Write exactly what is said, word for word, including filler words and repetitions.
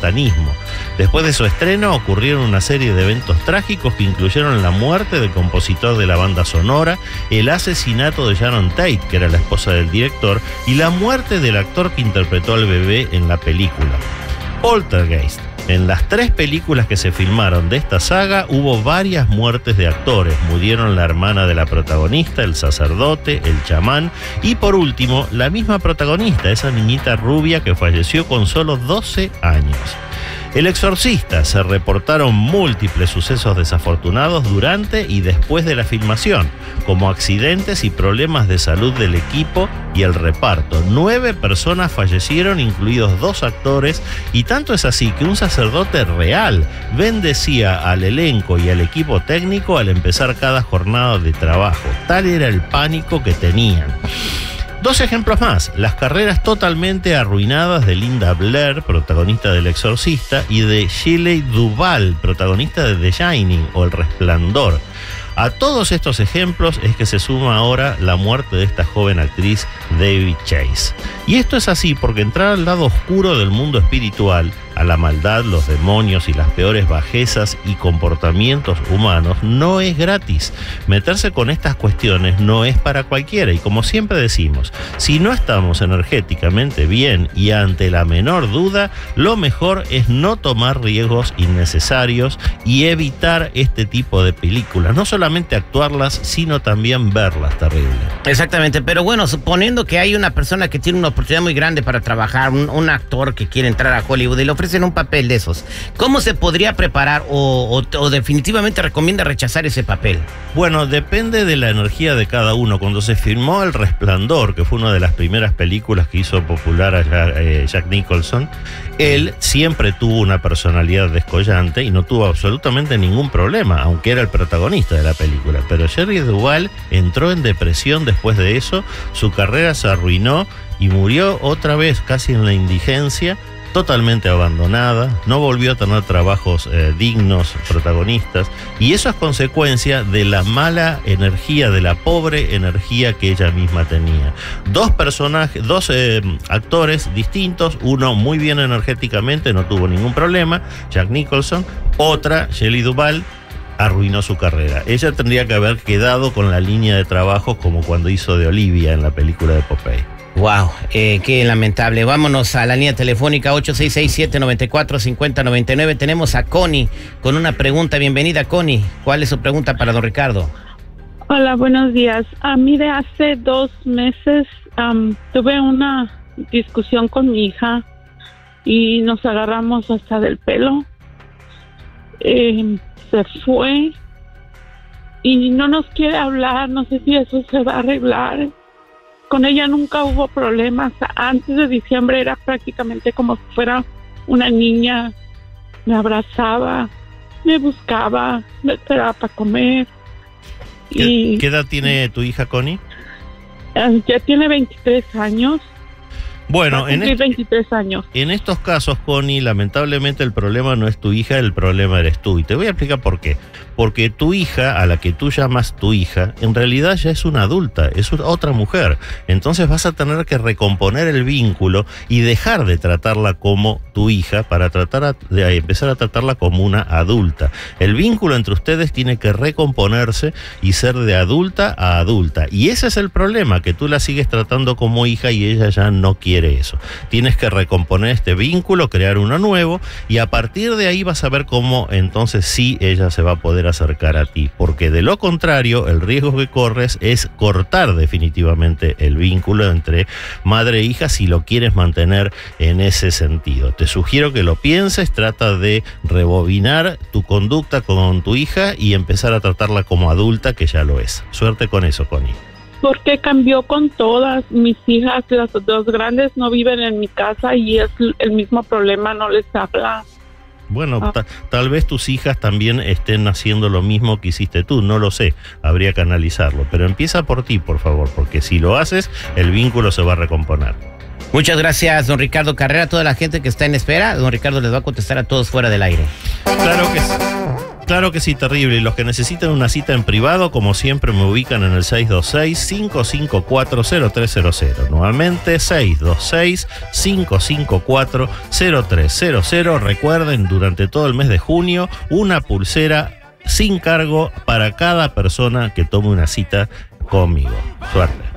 satanismo. Después de su estreno ocurrieron una serie de eventos trágicos que incluyeron la muerte del compositor de la banda sonora, el asesinato de Sharon Tate, que era la esposa del director, y la muerte del actor que interpretó al bebé en la película. Poltergeist. En las tres películas que se filmaron de esta saga hubo varias muertes de actores. Murieron la hermana de la protagonista, el sacerdote, el chamán y por último la misma protagonista, esa niñita rubia que falleció con solo doce años. El Exorcista. Se reportaron múltiples sucesos desafortunados durante y después de la filmación, como accidentes y problemas de salud del equipo y el reparto. Nueve personas fallecieron, incluidos dos actores, y tanto es así que un sacerdote real bendecía al elenco y al equipo técnico al empezar cada jornada de trabajo. Tal era el pánico que tenían. Dos ejemplos más, las carreras totalmente arruinadas de Linda Blair, protagonista del Exorcista, y de Shelley Duvall, protagonista de The Shining o El Resplandor. A todos estos ejemplos es que se suma ahora la muerte de esta joven actriz David Chase. Y esto es así porque entrar al lado oscuro del mundo espiritual, a la maldad, los demonios y las peores bajezas y comportamientos humanos no es gratis. Meterse con estas cuestiones no es para cualquiera y como siempre decimos, si no estamos energéticamente bien y ante la menor duda, lo mejor es no tomar riesgos innecesarios y evitar este tipo de películas. No solamente actuarlas, sino también verlas, terrible. Exactamente, pero bueno, suponiendo que hay una persona que tiene una oportunidad muy grande para trabajar, un, un actor que quiere entrar a Hollywood y le ofrecen un papel de esos, ¿cómo se podría preparar o, o, o definitivamente recomienda rechazar ese papel? Bueno, depende de la energía de cada uno. Cuando se filmó El Resplandor, que fue una de las primeras películas que hizo popular a Jack, eh, Jack Nicholson, él siempre tuvo una personalidad descollante y no tuvo absolutamente ningún problema, aunque era el protagonista de la película. Pero Shelley Duvall entró en depresión después de eso, su carrera se arruinó y murió otra vez casi en la indigencia, totalmente abandonada, no volvió a tener trabajos eh, dignos, protagonistas, y eso es consecuencia de la mala energía, de la pobre energía que ella misma tenía. Dos personajes, dos eh, actores distintos, uno muy bien energéticamente, no tuvo ningún problema, Jack Nicholson, otra, Shelley Duvall, arruinó su carrera. Ella tendría que haber quedado con la línea de trabajo como cuando hizo de Olivia en la película de Popeye. Wow, eh, qué lamentable. Vámonos a la línea telefónica ocho seis seis, siete nueve cuatro, cinco cero nueve nueve. Tenemos a Connie con una pregunta. Bienvenida, Connie. ¿Cuál es su pregunta para don Ricardo? Hola, buenos días. A mí de hace dos meses um, tuve una discusión con mi hija y nos agarramos hasta del pelo. Eh, se fue y no nos quiere hablar. No sé si eso se va a arreglar. Con ella nunca hubo problemas. Antes de diciembre era prácticamente como si fuera una niña. Me abrazaba, me buscaba, me esperaba para comer. ¿Qué, y, ¿Qué edad tiene tu hija, Connie? Ya tiene veintitrés años. Bueno, en, este, veintitrés años. En estos casos, Connie, lamentablemente el problema no es tu hija, el problema eres tú. Y te voy a explicar por qué. Porque tu hija, a la que tú llamas tu hija, en realidad ya es una adulta, es otra mujer. Entonces vas a tener que recomponer el vínculo y dejar de tratarla como tu hija para tratar a, de empezar a tratarla como una adulta. El vínculo entre ustedes tiene que recomponerse y ser de adulta a adulta. Y ese es el problema, que tú la sigues tratando como hija y ella ya no quiere eso. Tienes que recomponer este vínculo, crear uno nuevo y a partir de ahí vas a ver cómo entonces sí ella se va a poder acercar a ti, porque de lo contrario el riesgo que corres es cortar definitivamente el vínculo entre madre e hija si lo quieres mantener en ese sentido. Te sugiero que lo pienses, trata de rebobinar tu conducta con tu hija y empezar a tratarla como adulta, que ya lo es. Suerte con eso, Connie. Porque cambió con todas mis hijas, las dos grandes no viven en mi casa y es el mismo problema, no les habla. Bueno, ah. ta tal vez tus hijas también estén haciendo lo mismo que hiciste tú, no lo sé, habría que analizarlo, pero empieza por ti, por favor, porque si lo haces, el vínculo se va a recomponer. Muchas gracias, don Ricardo Carrera. Toda la gente que está en espera, don Ricardo les va a contestar a todos fuera del aire. Claro que sí. Claro que sí, terrible. Y los que necesiten una cita en privado, como siempre, me ubican en el seis dos seis, cinco cinco cuatro, cero tres cero cero. Nuevamente, seis dos seis, cinco cinco cuatro, cero tres cero cero. Recuerden, durante todo el mes de junio, una pulsera sin cargo para cada persona que tome una cita conmigo. Suerte.